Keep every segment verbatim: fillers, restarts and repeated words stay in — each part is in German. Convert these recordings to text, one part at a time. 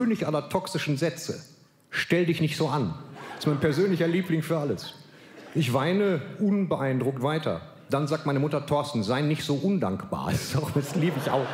König aller toxischen Sätze. Stell dich nicht so an. Das ist mein persönlicher Liebling für alles. Ich weine unbeeindruckt weiter. Dann sagt meine Mutter, Thorsten, sei nicht so undankbar. Das liebe ich auch.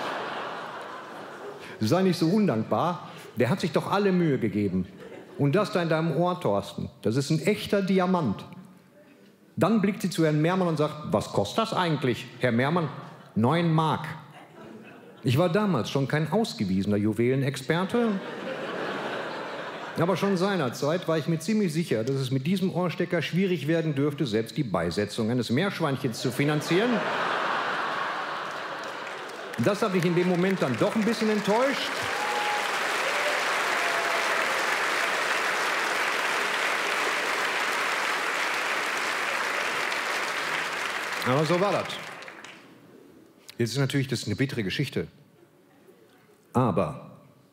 Sei nicht so undankbar. Der hat sich doch alle Mühe gegeben. Und das da in deinem Ohr, Thorsten, das ist ein echter Diamant. Dann blickt sie zu Herrn Mehrmann und sagt, was kostet das eigentlich, Herr Mehrmann? Neun Mark. Ich war damals schon kein ausgewiesener Juwelenexperte. Aber schon seinerzeit war ich mir ziemlich sicher, dass es mit diesem Ohrstecker schwierig werden dürfte, selbst die Beisetzung eines Meerschweinchens zu finanzieren. Das hat mich in dem Moment dann doch ein bisschen enttäuscht. Aber so war das. Jetzt ist natürlich das eine bittere Geschichte. Aber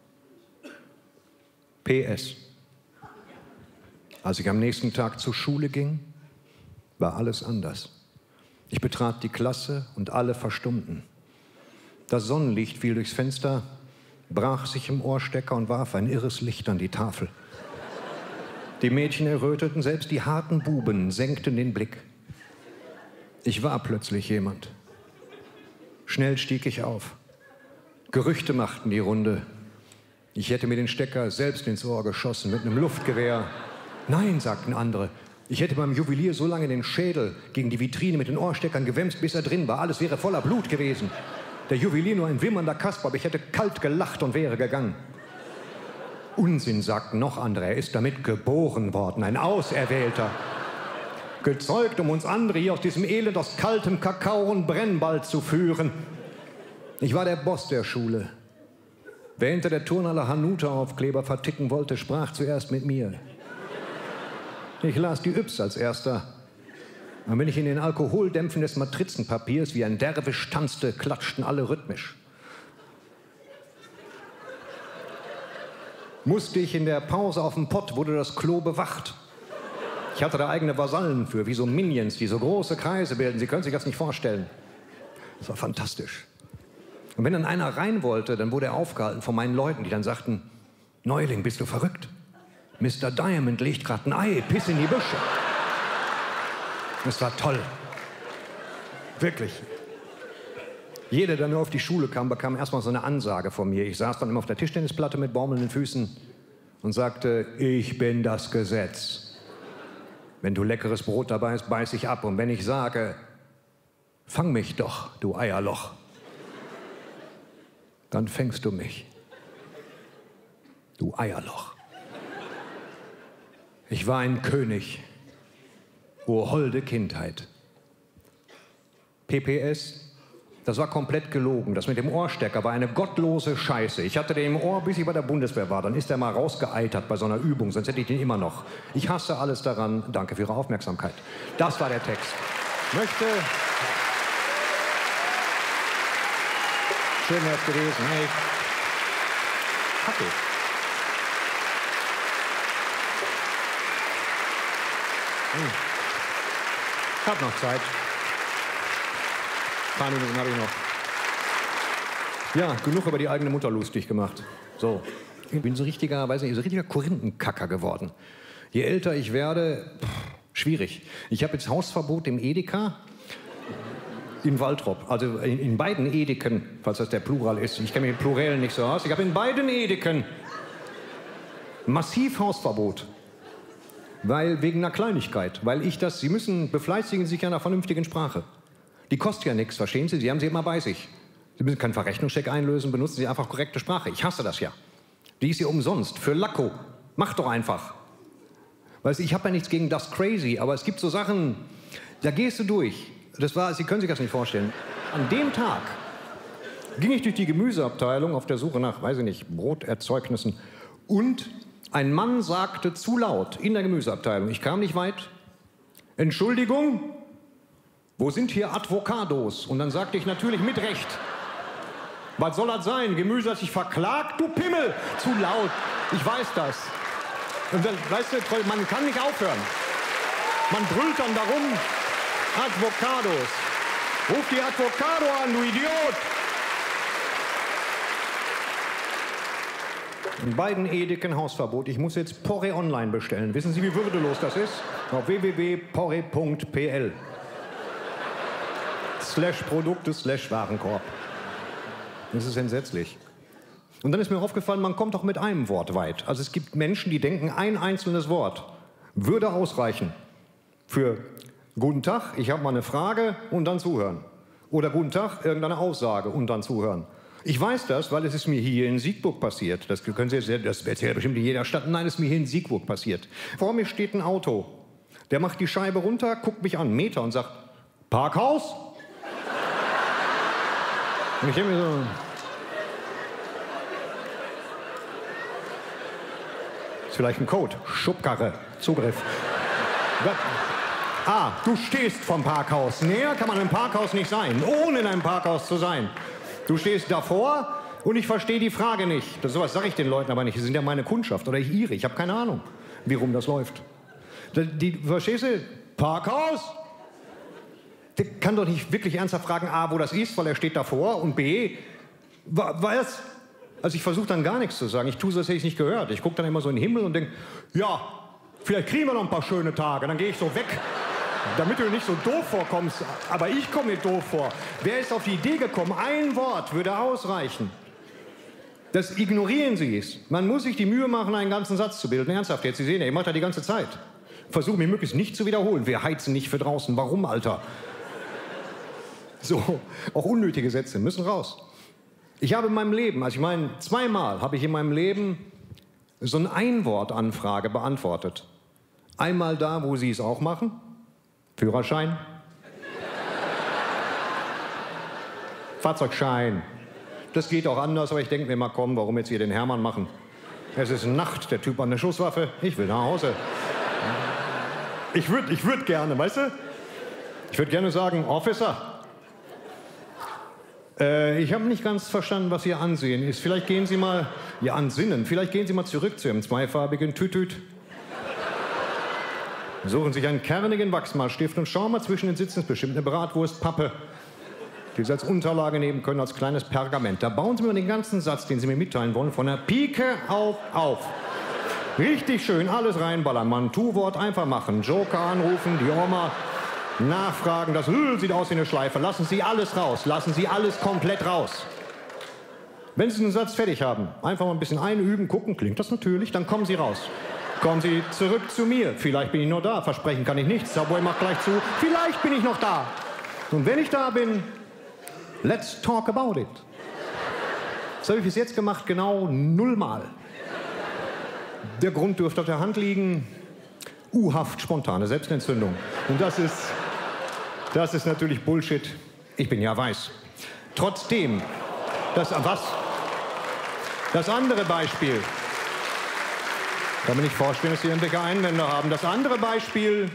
P S Als ich am nächsten Tag zur Schule ging, war alles anders. Ich betrat die Klasse und alle verstummten. Das Sonnenlicht fiel durchs Fenster, brach sich im Ohrstecker und warf ein irres Licht an die Tafel. Die Mädchen erröteten, selbst die harten Buben senkten den Blick. Ich war plötzlich jemand. Schnell stieg ich auf. Gerüchte machten die Runde. Ich hätte mir den Stecker selbst ins Ohr geschossen mit einem Luftgewehr. Nein, sagten andere. Ich hätte beim Juwelier so lange den Schädel gegen die Vitrine mit den Ohrsteckern gewämst, bis er drin war. Alles wäre voller Blut gewesen. Der Juwelier nur ein wimmernder Kasper, aber ich hätte kalt gelacht und wäre gegangen. Unsinn, sagten noch andere. Er ist damit geboren worden, ein Auserwählter. Gezeugt, um uns andere hier aus diesem Elend, aus kaltem Kakao und Brennball zu führen. Ich war der Boss der Schule. Wer hinter der Turnhalle Hanuta-Aufkleber verticken wollte, sprach zuerst mit mir. Ich las die Yps als erster. Und wenn ich in den Alkoholdämpfen des Matrizenpapiers wie ein Derwisch tanzte, klatschten alle rhythmisch. Musste ich in der Pause auf dem Pott, wurde das Klo bewacht. Ich hatte da eigene Vasallen für, wie so Minions, die so große Kreise bilden. Sie können sich das nicht vorstellen. Das war fantastisch. Und wenn dann einer rein wollte, dann wurde er aufgehalten von meinen Leuten, die dann sagten, Neuling, bist du verrückt? Mister Diamond legt gerade ein Ei, piss in die Büsche. Das war toll. Wirklich. Jeder, der nur auf die Schule kam, bekam erstmal so eine Ansage von mir. Ich saß dann immer auf der Tischtennisplatte mit baumelnden Füßen und sagte, ich bin das Gesetz. Wenn du leckeres Brot dabei hast, beiß ich ab. Und wenn ich sage, fang mich doch, du Eierloch, dann fängst du mich, du Eierloch. Ich war ein König, o holde Kindheit. P P S, das war komplett gelogen. Das mit dem Ohrstecker war eine gottlose Scheiße. Ich hatte den im Ohr, bis ich bei der Bundeswehr war. Dann ist er mal rausgeeitert bei so einer Übung, sonst hätte ich den immer noch. Ich hasse alles daran. Danke für Ihre Aufmerksamkeit. Das war der Text. Möchte... Schön wäre es gewesen. Hey. Kaffee. Hm. Ich hab noch Zeit. Ein paar Minuten habe ich noch. Ja, genug über die eigene Mutter lustig gemacht. So, ich bin so richtiger, weiß nicht, so richtiger Korinthenkacker geworden. Je älter ich werde, pff, schwierig. Ich habe jetzt Hausverbot im Edeka in Waltrop. Also in, in beiden Edeken, falls das der Plural ist. Ich kenne mich mit Pluralen nicht so aus. Ich habe in beiden Edeken massiv Hausverbot. Weil, wegen einer Kleinigkeit. Weil ich das, Sie müssen, befleißigen sich ja einer vernünftigen Sprache. Die kostet ja nichts, verstehen Sie? Sie haben sie immer bei sich. Sie müssen keinen Verrechnungscheck einlösen, benutzen Sie einfach korrekte Sprache. Ich hasse das ja. Die ist ja umsonst, für Lacko. Mach doch einfach. Weißt du, ich habe ja nichts gegen das Crazy, aber es gibt so Sachen, da gehst du durch. Das war, Sie können sich das nicht vorstellen. An dem Tag ging ich durch die Gemüseabteilung auf der Suche nach, weiß ich nicht, Broterzeugnissen. Und ein Mann sagte zu laut in der Gemüseabteilung, ich kam nicht weit, Entschuldigung, wo sind hier Advocados? Und dann sagte ich natürlich mit Recht. Was soll das sein? Gemüse hat sich verklagt? Du Pimmel! Zu laut. Ich weiß das. Und dann, weißt du, man kann nicht aufhören. Man brüllt dann darum, Advocados. Ruf die Advocado an, du Idiot! In beiden Edeken Hausverbot. Ich muss jetzt Porree online bestellen. Wissen Sie, wie würdelos das ist? Auf w w w punkt porree punkt p l. Slash Produkte, slash Warenkorb. Das ist entsetzlich. Und dann ist mir aufgefallen, man kommt doch mit einem Wort weit. Also es gibt Menschen, die denken, ein einzelnes Wort würde ausreichen für Guten Tag, ich habe mal eine Frage und dann zuhören. Oder Guten Tag, irgendeine Aussage und dann zuhören. Ich weiß das, weil es ist mir hier in Siegburg passiert. Das können Sie jetzt, das wird ja bestimmt in jeder Stadt. Nein, es ist mir hier in Siegburg passiert. Vor mir steht ein Auto. Der macht die Scheibe runter, guckt mich an, einen Meter und sagt, Parkhaus? Und ich denke mir so, ist vielleicht ein Code, Schubkarre, Zugriff. Ah, du stehst vom Parkhaus. Näher kann man im Parkhaus nicht sein, ohne in einem Parkhaus zu sein. Du stehst davor und ich verstehe die Frage nicht. Das, sowas sage ich den Leuten aber nicht. Sie sind ja meine Kundschaft oder ich ihre. Ich habe keine Ahnung, wie rum das läuft. Die, die, verstehst du? Parkhaus? Der kann doch nicht wirklich ernsthaft fragen, A, wo das ist, weil er steht davor, und B, was? Also ich versuche dann gar nichts zu sagen. Ich tue so, als hätte ich es nicht gehört. Ich gucke dann immer so in den Himmel und denke, ja, vielleicht kriegen wir noch ein paar schöne Tage. Dann gehe ich so weg, damit du nicht so doof vorkommst. Aber ich komme nicht doof vor. Wer ist auf die Idee gekommen, ein Wort würde ausreichen? Das ignorieren Sie es. Man muss sich die Mühe machen, einen ganzen Satz zu bilden. Ernsthaft, jetzt, Sie sehen ja, ich mache das die ganze Zeit. Versuche mich möglichst nicht zu wiederholen. Wir heizen nicht für draußen. Warum, Alter? So, auch unnötige Sätze müssen raus. Ich habe in meinem Leben, also ich meine, zweimal habe ich in meinem Leben so eine Einwortanfrage beantwortet. Einmal da, wo Sie es auch machen. Führerschein. Fahrzeugschein. Das geht auch anders, aber ich denke mir mal, komm, warum jetzt hier den Hermann machen? Es ist Nacht, der Typ an der Schusswaffe. Ich will nach Hause. Ich würde ich würd gerne, weißt du? Ich würde gerne sagen, Officer. Äh, ich habe nicht ganz verstanden, was Ihr Ansehen ist. Vielleicht gehen Sie mal, ja, Ansinnen, vielleicht gehen Sie mal zurück zu Ihrem zweifarbigen Tütüt. Suchen sich einen kernigen Wachsmalstift und schauen mal zwischen den Sitzen, ist bestimmt eine Bratwurstpappe, die Sie als Unterlage nehmen können, als kleines Pergament. Da bauen Sie mir den ganzen Satz, den Sie mir mitteilen wollen, von der Pike auf auf. Richtig schön, alles reinballern, Mann. Tu-Wort einfach machen, Joker anrufen, die Oma nachfragen, das äh, sieht aus wie eine Schleife. Lassen Sie alles raus, lassen Sie alles komplett raus. Wenn Sie den Satz fertig haben, einfach mal ein bisschen einüben, gucken, klingt das natürlich, dann kommen Sie raus. Kommen Sie zurück zu mir. Vielleicht bin ich noch da. Versprechen kann ich nichts. Subway macht gleich zu. Vielleicht bin ich noch da. Und wenn ich da bin, let's talk about it. Das habe ich bis jetzt gemacht, genau nullmal. Der Grund dürfte auf der Hand liegen. U-Haft, spontane Selbstentzündung. Und das ist, das ist natürlich Bullshit. Ich bin ja weiß. Trotzdem, das, was? Das andere Beispiel. Kann man nicht vorstellen, dass Sie irgendwelche Einwände haben. Das andere Beispiel,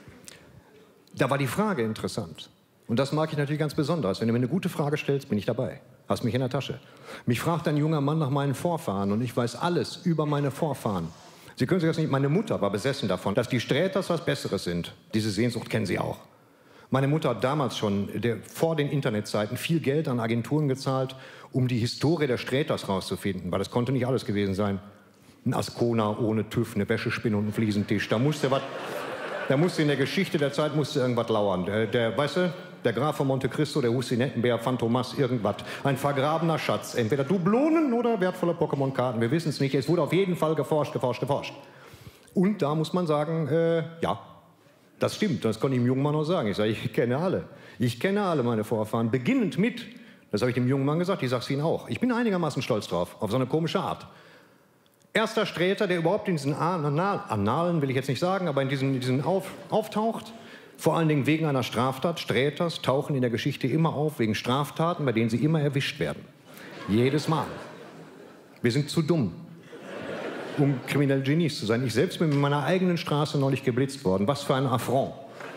da war die Frage interessant. Und das mag ich natürlich ganz besonders. Wenn du mir eine gute Frage stellst, bin ich dabei. Hast mich in der Tasche. Mich fragt ein junger Mann nach meinen Vorfahren und ich weiß alles über meine Vorfahren. Sie können sich das nicht... Meine Mutter war besessen davon, dass die Sträters was Besseres sind. Diese Sehnsucht kennen Sie auch. Meine Mutter hat damals schon, der, vor den Internetzeiten, viel Geld an Agenturen gezahlt, um die Historie der Sträters rauszufinden. Weil das konnte nicht alles gewesen sein. Ein Ascona ohne TÜV, eine Wäschespinne und ein Fliesentisch. Da musste was, da musste in der Geschichte der Zeit musste irgendwas lauern. Der, der, weißt du, der Graf von Monte Cristo, der Hussinettenbär, Phantomas, irgendwas. Ein vergrabener Schatz. Entweder Dublonen oder wertvolle Pokémon-Karten. Wir wissen es nicht. Es wurde auf jeden Fall geforscht, geforscht, geforscht. Und da muss man sagen, äh, ja, das stimmt. Das konnte ich dem jungen Mann auch sagen. Ich sage, ich kenne alle. Ich kenne alle meine Vorfahren. Beginnend mit, das habe ich dem jungen Mann gesagt, ich sage es Ihnen auch. Ich bin einigermaßen stolz drauf, auf so eine komische Art. Erster Sträter, der überhaupt in diesen Anal, Annalen, will ich jetzt nicht sagen, aber in diesen, in diesen auf, auftaucht, vor allen Dingen wegen einer Straftat. Sträters tauchen in der Geschichte immer auf wegen Straftaten, bei denen sie immer erwischt werden. Jedes Mal. Wir sind zu dumm, um kriminelle Genies zu sein. Ich selbst bin in meiner eigenen Straße neulich geblitzt worden. Was für ein Affront.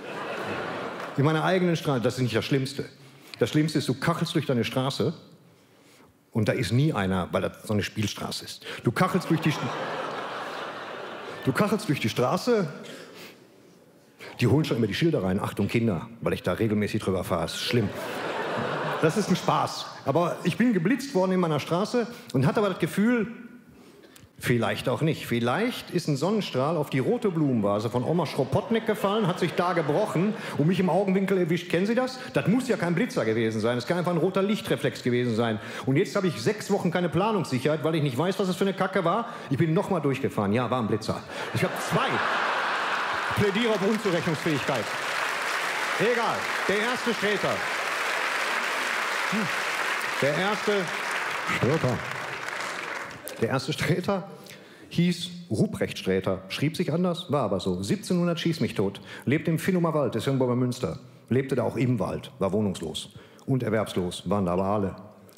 In meiner eigenen Straße, das ist nicht das Schlimmste. Das Schlimmste ist, du kachelst durch deine Straße und da ist nie einer, weil das so eine Spielstraße ist. Du kachelst durch die, du kachelst durch die Straße, die holen schon immer die Schilder rein. Achtung Kinder, weil ich da regelmäßig drüber fahre. Das ist schlimm. Das ist ein Spaß. Aber ich bin geblitzt worden in meiner Straße und hatte aber das Gefühl, Vielleicht auch nicht. Vielleicht ist ein Sonnenstrahl auf die rote Blumenvase von Oma Schropotnik gefallen, hat sich da gebrochen und mich im Augenwinkel erwischt. Kennen Sie das? Das muss ja kein Blitzer gewesen sein. Das kann einfach ein roter Lichtreflex gewesen sein. Und jetzt habe ich sechs Wochen keine Planungssicherheit, weil ich nicht weiß, was das für eine Kacke war. Ich bin noch mal durchgefahren. Ja, war ein Blitzer. Ich habe zwei. Plädiere auf Unzurechnungsfähigkeit. Egal. Der erste Sträter. Hm. Der erste Sträter. Der erste Sträter hieß Ruprecht Sträter, schrieb sich anders, war aber so. siebzehnhundert schieß mich tot, lebte im Finnumer Wald, ist irgendwo bei Münster. Lebte da auch im Wald, war wohnungslos und erwerbslos, waren da aber alle.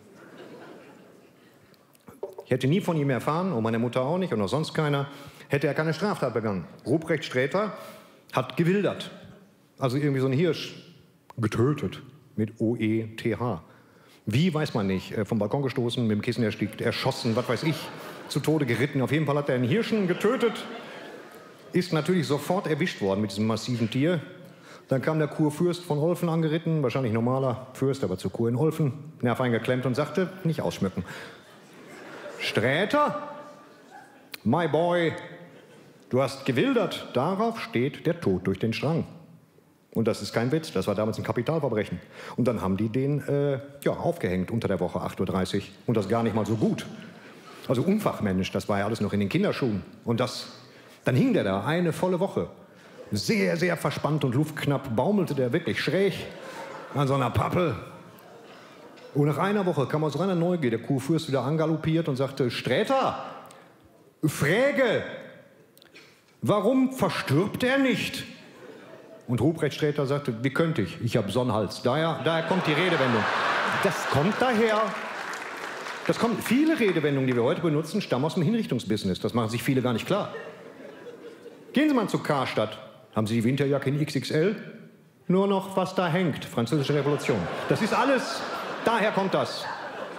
Ich hätte nie von ihm erfahren, und meine Mutter auch nicht und auch sonst keiner, hätte er keine Straftat begangen. Ruprecht Sträter hat gewildert, also irgendwie so ein Hirsch getötet mit O E T H. Wie, weiß man nicht. Vom Balkon gestoßen, mit dem Kissen erstickt, erschossen, was weiß ich, zu Tode geritten. Auf jeden Fall hat er einen Hirschen getötet, ist natürlich sofort erwischt worden mit diesem massiven Tier. Dann kam der Kurfürst von Olfen angeritten, wahrscheinlich normaler Fürst, aber zur Kur in Olfen, Nerv eingeklemmt und sagte, nicht ausschmücken. Sträter, my boy, du hast gewildert. Darauf steht der Tod durch den Strang. Und das ist kein Witz, das war damals ein Kapitalverbrechen. Und dann haben die den äh, ja, aufgehängt unter der Woche, acht Uhr dreißig. Und das gar nicht mal so gut. Also unfachmännisch, das war ja alles noch in den Kinderschuhen. Und das, dann hing der da eine volle Woche. Sehr, sehr verspannt und luftknapp baumelte der wirklich schräg an so einer Pappel. Und nach einer Woche kam aus reiner Neugier der Kurfürst wieder angaloppiert und sagte, Sträter, Fräge, warum verstirbt er nicht? Und Ruprecht Sträter sagte, wie könnte ich? Ich habe Sonnenhals. Daher, daher kommt die Redewendung. Das kommt daher. Das kommt, viele Redewendungen, die wir heute benutzen, stammen aus dem Hinrichtungsbusiness. Das machen sich viele gar nicht klar. Gehen Sie mal zu Karstadt. Haben Sie die Winterjacke in X X L? Nur noch, was da hängt. Französische Revolution. Das ist alles, daher kommt das.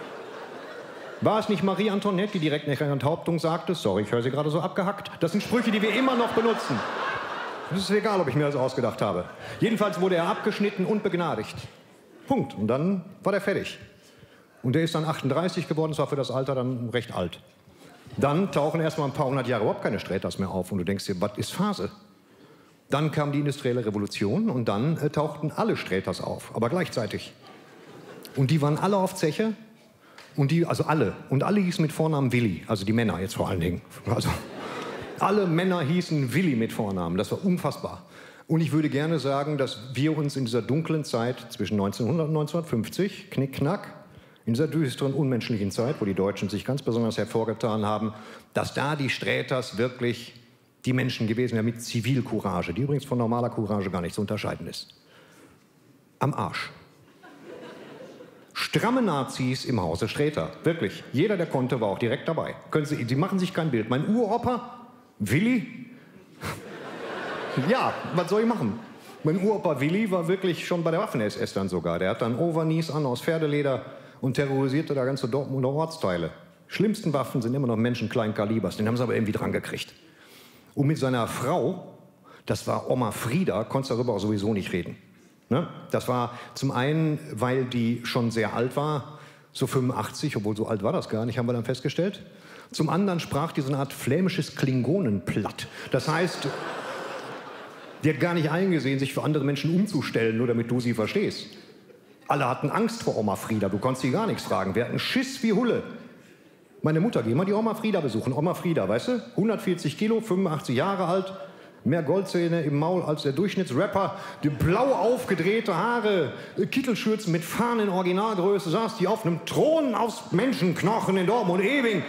War es nicht Marie Antoinette, die direkt nach ihrer Enthauptung sagte, sorry, ich höre Sie gerade so abgehackt. Das sind Sprüche, die wir immer noch benutzen. Es ist egal, ob ich mir das ausgedacht habe. Jedenfalls wurde er abgeschnitten und begnadigt. Punkt. Und dann war der fertig. Und er ist dann achtunddreißig geworden, das war für das Alter dann recht alt. Dann tauchen erst mal ein paar hundert Jahre überhaupt keine Sträters mehr auf. Und du denkst dir, was ist Phase? Dann kam die industrielle Revolution und dann äh, tauchten alle Sträters auf, aber gleichzeitig. Und die waren alle auf Zeche. Und die, also alle. Und alle hießen mit Vornamen Willi. Also die Männer jetzt vor allen Dingen. Also alle Männer hießen Willi mit Vornamen. Das war unfassbar. Und ich würde gerne sagen, dass wir uns in dieser dunklen Zeit zwischen neunzehnhundert und neunzehnhundertfünfzig, knick, knack, in dieser düsteren, unmenschlichen Zeit, wo die Deutschen sich ganz besonders hervorgetan haben, dass da die Sträters wirklich die Menschen gewesen wären mit Zivilcourage, die übrigens von normaler Courage gar nicht zu unterscheiden ist. Am Arsch. Stramme Nazis im Hause Sträter. Wirklich. Jeder, der konnte, war auch direkt dabei. Können Sie, Sie machen sich kein Bild. Mein Uropa, Willi? Ja, was soll ich machen? Mein Uropa Willi war wirklich schon bei der Waffen-S S dann sogar. Der hat dann Overknees an aus Pferdeleder und terrorisierte da ganze Dortmunder Ortsteile. Schlimmsten Waffen sind immer noch Menschen kleinen Kalibers. Den haben sie aber irgendwie dran gekriegt. Und mit seiner Frau, das war Oma Frieda, konntest darüber auch sowieso nicht reden. Ne? Das war zum einen, weil die schon sehr alt war, so fünfundachtzig, obwohl so alt war das gar nicht, haben wir dann festgestellt. Zum anderen sprach die so eine Art flämisches Klingonenplatt. Das heißt, die hat gar nicht eingesehen, sich für andere Menschen umzustellen, nur damit du sie verstehst. Alle hatten Angst vor Oma Frieda, du konntest sie gar nichts fragen. Wir hatten Schiss wie Hulle. Meine Mutter, geh mal die Oma Frieda besuchen. Oma Frieda, weißt du, hundertvierzig Kilo, fünfundachtzig Jahre alt, mehr Goldzähne im Maul als der Durchschnittsrapper, die blau aufgedrehte Haare, Kittelschürzen mit Fahnen in Originalgröße, saß die auf einem Thron aus Menschenknochen in Dortmund-Ebing,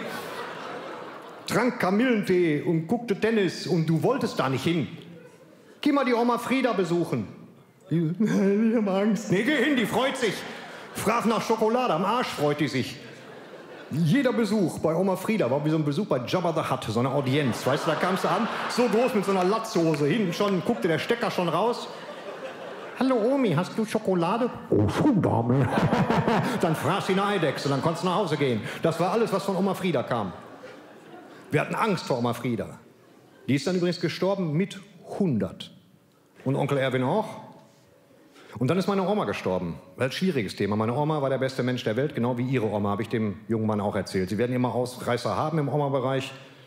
trank Kamillentee und guckte Tennis und du wolltest da nicht hin. Geh mal die Oma Frieda besuchen. Die, ich hab Angst. Nee, geh hin, die freut sich. Frag nach Schokolade, am Arsch freut die sich. Jeder Besuch bei Oma Frieda war wie so ein Besuch bei Jabba the Hutt, so eine Audienz. Weißt du, da kamst du an, so groß mit so einer Latzhose, hinten schon, guckte der Stecker schon raus. Hallo Omi, hast du Schokolade? Oh, schon, Dame. Dann fraß sie eine Eidechse, dann konntest du nach Hause gehen. Das war alles, was von Oma Frieda kam. Wir hatten Angst vor Oma Frieda. Die ist dann übrigens gestorben mit hundert. Und Onkel Erwin auch. Und dann ist meine Oma gestorben. Das ist ein schwieriges Thema. Meine Oma war der beste Mensch der Welt, genau wie ihre Oma, habe ich dem jungen Mann auch erzählt. Sie werden immer Ausreißer haben im Oma-Bereich.